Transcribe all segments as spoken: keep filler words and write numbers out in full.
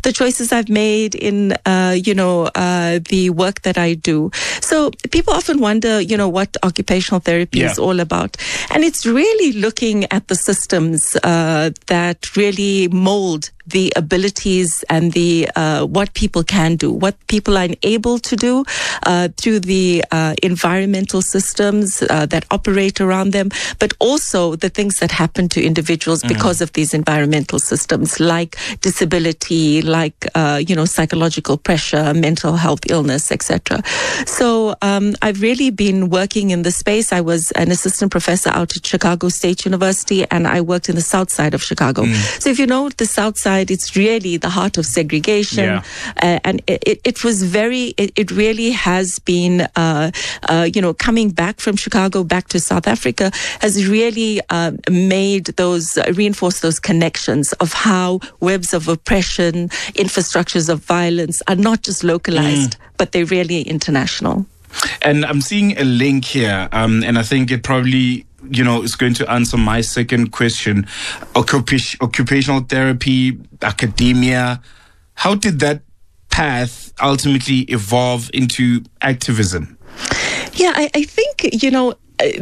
the choices I've made in, uh, you know, uh, the work that I do. So people often wonder, you know, what occupational therapy yeah. is all about. And it's really looking at the systems uh, that really mold the abilities and the uh, what people can do, what people are able to do uh, through the uh, environmental systems uh, that operate around them, but also the things that happen to individuals mm. because of these environmental systems, like disability, like uh, you know, psychological pressure, mental health illness, et cetera. So um, I've really been working in the space. I was an assistant professor out at Chicago State University, and I worked in the south side of Chicago. Mm. So if you know the south side, it's really the heart of segregation. Yeah. Uh, and it, it was very, it, it really has been, uh, uh, you know, coming back from Chicago back to South Africa has really uh, made those, uh, reinforced those connections of how webs of oppression, infrastructures of violence are not just localized, mm. but they're really international. And I'm seeing a link here, um, and I think it probably, you know, is going to answer my second question. Occup- occupational therapy, academia. How did that path ultimately evolve into activism? Yeah, I, I think, you know,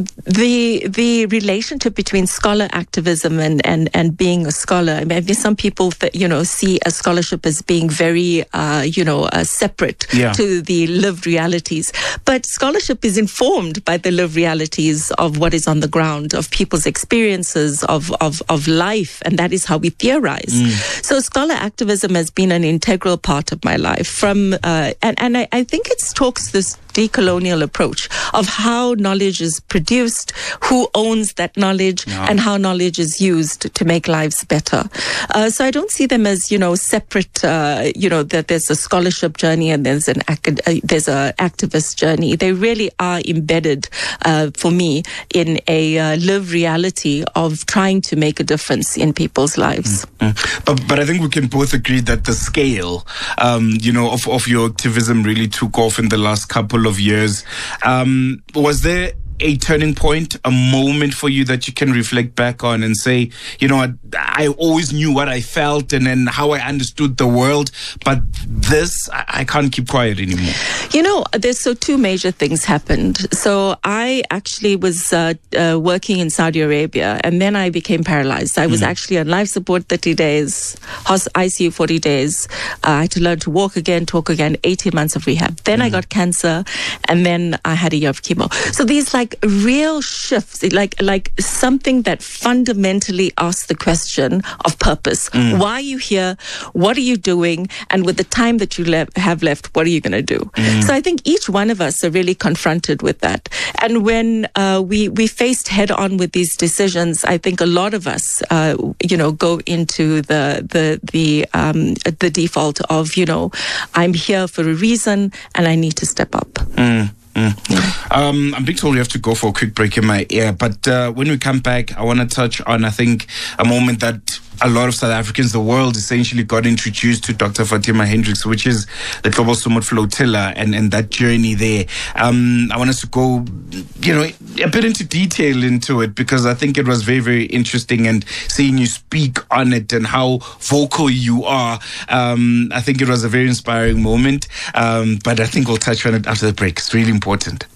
the the relationship between scholar activism and, and, and being a scholar. I mean, some people that, you know, see a scholarship as being very, uh, you know, uh, separate yeah. to the lived realities. But scholarship is informed by the lived realities of what is on the ground, of people's experiences, of, of, of life, and that is how we theorize. Mm. So scholar activism has been an integral part of my life. From uh, and, and I, I think it talks this decolonial approach of how knowledge is produced, who owns that knowledge, yeah. and how knowledge is used to make lives better. Uh, so I don't see them as, you know, separate, uh, you know, that there's a scholarship journey and there's an acad- uh, there's a activist journey. They really are embedded, uh, for me, in a uh, lived reality of trying to make a difference in people's lives. Mm-hmm. But, but I think we can both agree that the scale, um, you know, of, of your activism really took off in the last couple of years. Um, was there a turning point, a moment for you that you can reflect back on and say, you know, I, I always knew what I felt and then how I understood the world, but this, I, I can't keep quiet anymore? You know, there's so two major things happened. So I actually was uh, uh, working in Saudi Arabia, and then I became paralyzed. I was mm. actually on life support thirty days, I C U forty days. Uh, I had to learn to walk again, talk again, eighteen months of rehab. Then mm. I got cancer, and then I had a year of chemo. So these like real shifts, like like something that fundamentally asks the question of purpose. Mm. Why are you here? What are you doing? And with the time that you le- have left, what are you going to do? Mm. So I think each one of us are really confronted with that. And when uh, we we faced head on with these decisions, I think a lot of us, uh, you know, go into the the the um, the default of, you know, I'm here for a reason and I need to step up. Mm. Mm. Yeah. Um, I'm being told we have to go for a quick break in my ear, but uh, when we come back, I want to touch on, I think, a moment that a lot of South Africans, the world, essentially got introduced to Doctor Fatima Hendricks, which is the Global Summit Flotilla and, and that journey there. Um, I want us to go, you know, a bit into detail into it, because I think it was very, very interesting, and seeing you speak on it and how vocal you are. Um, I think it was a very inspiring moment, um, but I think we'll touch on it after the break. It's really important.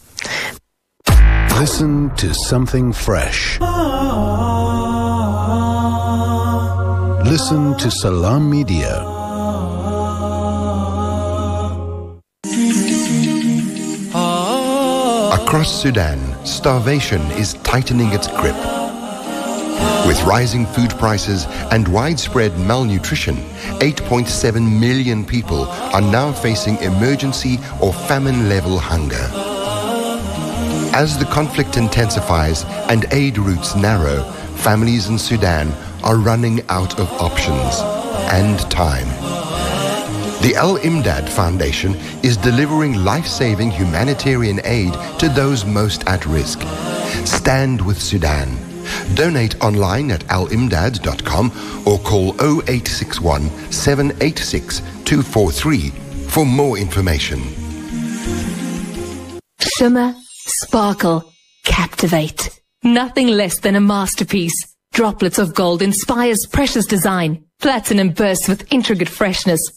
Listen to something fresh. Listen to Salam Media. Across Sudan, starvation is tightening its grip. With rising food prices and widespread malnutrition, eight point seven million people are now facing emergency or famine-level hunger. As the conflict intensifies and aid routes narrow, families in Sudan are running out of options and time. The Al Imdad Foundation is delivering life-saving humanitarian aid to those most at risk. Stand with Sudan. Donate online at al imdad dot com or call oh eight six one, seven eight six, two four three for more information. Shimmer, sparkle, captivate. Nothing less than a masterpiece. Droplets of gold inspires precious design. Platinum bursts with intricate freshness.